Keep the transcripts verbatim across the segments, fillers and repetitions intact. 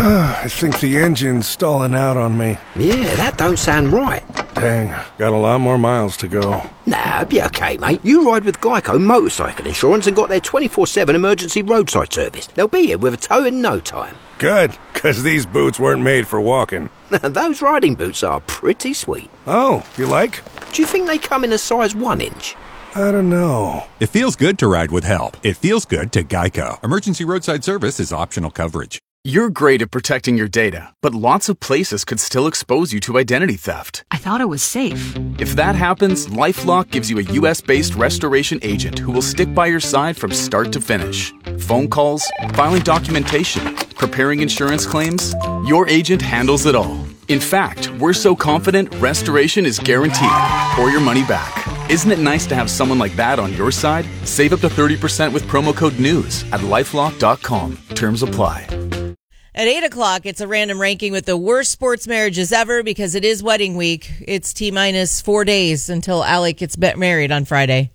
I think the engine's stalling out on me. Yeah, that don't sound right. Dang, got a lot more miles to go. Nah, be okay, mate. You ride with Geico Motorcycle Insurance and got their twenty-four seven emergency roadside service. They'll be here with a tow in no time. Good, because these boots weren't made for walking. Those riding boots are pretty sweet. Oh, you like? Do you think they come in a size one inch? I don't know. It feels good to ride with help. It feels good to Geico. Emergency roadside service is optional coverage. You're great at protecting your data, but lots of places could still expose you to identity theft. I thought it was safe. If that happens, LifeLock gives you a U S based restoration agent who will stick by your side from start to finish. Phone calls, filing documentation, preparing insurance claims, your agent handles it all. In fact, we're so confident restoration is guaranteed or your money back. Isn't it nice to have someone like that on your side? Save up to thirty percent with promo code NEWS at lifelock dot com. Terms apply. At eight o'clock, it's a random ranking with the worst sports marriages ever because it is wedding week. It's T-minus four days until Alec gets married on Friday.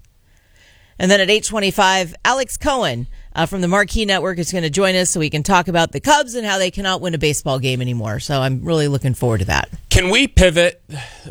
And then at eight twenty-five, Alex Cohen uh, from the Marquee Network is going to join us so we can talk about the Cubs and how they cannot win a baseball game anymore. So I'm really looking forward to that. Can we pivot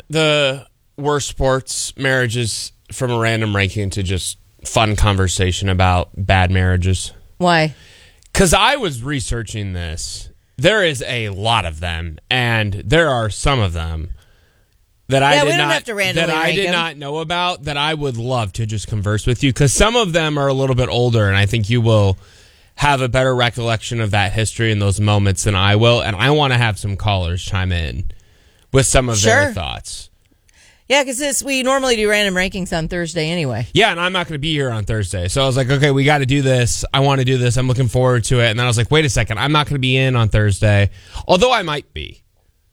the worst sports marriages from a random ranking to just fun conversation about bad marriages? Why? Because I was researching this. There is a lot of them, and there are some of them that I yeah, did we don't not have to randomly that I rank did them. not know about that I would love to just converse with you. Because some of them are a little bit older, and I think you will have a better recollection of that history and those moments than I will. And I want to have some callers chime in with some of Sure. their thoughts. Yeah, because we normally do random rankings on Thursday anyway. Yeah, and I'm not going to be here on Thursday. So I was like, okay, we got to do this. I want to do this. I'm looking forward to it. And then I was like, wait a second. I'm not going to be in on Thursday, although I might be.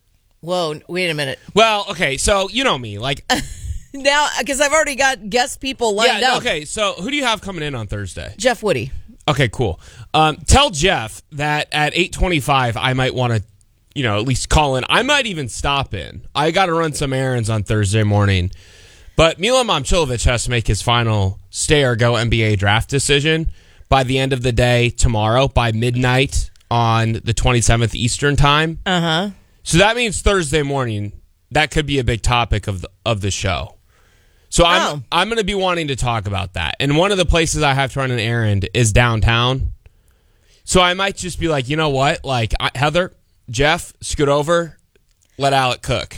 Whoa, wait a minute. Well, okay, so you know me. Like Now, because I've already got guest people lined yeah, up. okay, so who do you have coming in on Thursday? Jeff Woody. Okay, cool. Um, tell Jeff that at eight twenty-five, I might want to, you know, at least call in. I might even stop in. I got to run some errands on Thursday morning. But Milan Momcilovic has to make his final stay or go N B A draft decision by the end of the day tomorrow, by midnight on the twenty-seventh Eastern time. Uh-huh. So that means Thursday morning, that could be a big topic of the, of the show. So I'm Oh. I'm going to be wanting to talk about that. And one of the places I have to run an errand is downtown. So I might just be like, you know what? Like, I, Heather, Jeff, scoot over, let Alec cook.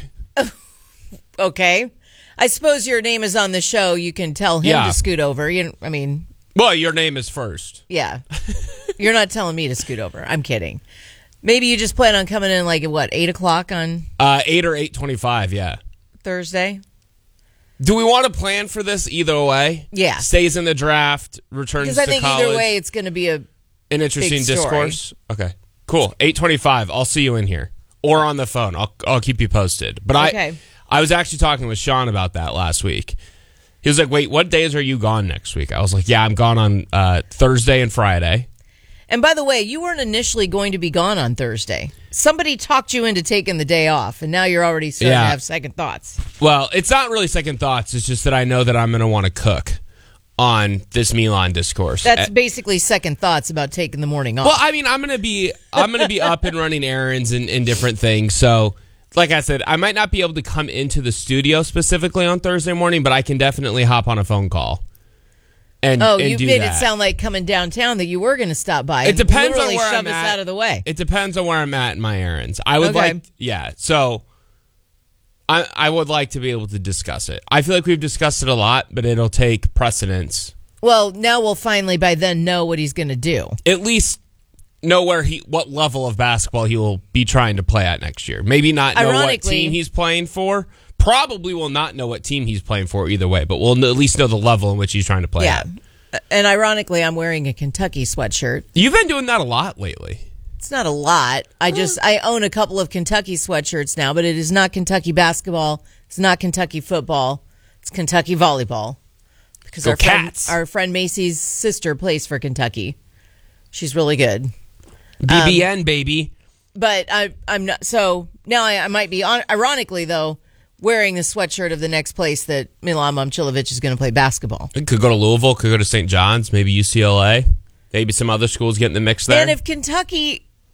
Okay. I suppose your name is on the show. You can tell him Yeah. to scoot over. You, I mean, Well, your name is first. yeah. You're not telling me to scoot over. I'm kidding. Maybe you just plan on coming in like at what, eight o'clock on Uh, eight or eight twenty-five, yeah. Thursday? Do we want to plan for this either way? Yeah. Stays in the draft, returns Because to I think college. either way it's going to be a... An interesting big story. discourse. Okay, cool. eight twenty-five. I'll see you in here or on the phone. I'll I'll keep you posted. But Okay. I I was actually talking with Sean about that last week. He was like, "Wait, what days are you gone next week?" I was like, "Yeah, I'm gone on uh, Thursday and Friday." And by the way, you weren't initially going to be gone on Thursday. Somebody talked you into taking the day off, and now you're already starting Yeah. to have second thoughts. Well, it's not really second thoughts. It's just that I know that I'm going to want to cook on this Milan discourse. That's Uh, basically second thoughts about taking the morning off. Well, I mean, I'm gonna be I'm gonna be up and running errands and, and different things. So, like I said, I might not be able to come into the studio specifically on Thursday morning, but I can definitely hop on a phone call. And oh, and you do made that. it sound like coming downtown that you were going to stop by. It and depends on literally where shove I'm us at. out of the way. It depends on where I'm at in my errands. I would Okay. like, yeah. So, I I would like to be able to discuss it. I feel like we've discussed it a lot, but it'll take precedence. Well, now we'll finally by then know what he's going to do. At least know where he, what level of basketball he will be trying to play at next year. Maybe not know what Ironically- team he's playing for. Probably will not know what team he's playing for either way, but we'll at least know the level in which he's trying to play Yeah. at. And ironically, I'm wearing a Kentucky sweatshirt. You've been doing that a lot lately. It's not a lot. I just I own a couple of Kentucky sweatshirts now, but it is not Kentucky basketball. It's not Kentucky football. It's Kentucky volleyball. Because Go our friend, Cats. our friend Macy's sister plays for Kentucky. She's really good. B B N, baby. But I, I'm not. So now I, I might be, on, ironically though, wearing the sweatshirt of the next place that Milan Momcilovic is going to play basketball. It could go to Louisville, could go to Saint John's, maybe U C L A, maybe some other schools get in the mix there. And if Kentucky